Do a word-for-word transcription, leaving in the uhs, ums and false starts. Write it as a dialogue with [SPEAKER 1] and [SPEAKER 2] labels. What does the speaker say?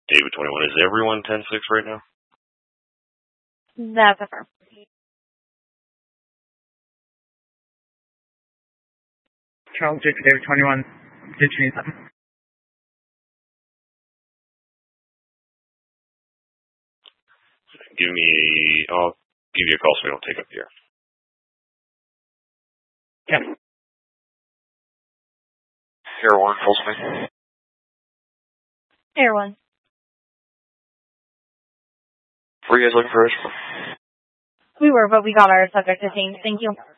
[SPEAKER 1] David twenty-one, is everyone ten six right now?
[SPEAKER 2] That's a firm.
[SPEAKER 3] Charles J for David twenty-one, ditching seven.
[SPEAKER 1] Give me, I'll give you a call so we don't take up the air.
[SPEAKER 3] Yeah.
[SPEAKER 4] Air one, full swing.
[SPEAKER 2] Air one.
[SPEAKER 4] Were you guys looking for us?
[SPEAKER 2] We were, but we got our subject detained. Thank you.